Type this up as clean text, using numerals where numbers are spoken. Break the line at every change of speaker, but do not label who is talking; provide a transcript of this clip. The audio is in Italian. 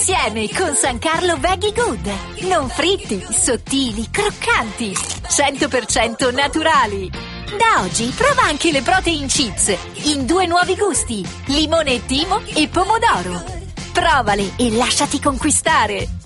insieme con San Carlo Veggie Good. Non fritti, sottili, croccanti, 100% naturali. Da oggi prova anche le protein chips in 2 nuovi gusti, limone e timo e pomodoro. Provale e lasciati conquistare.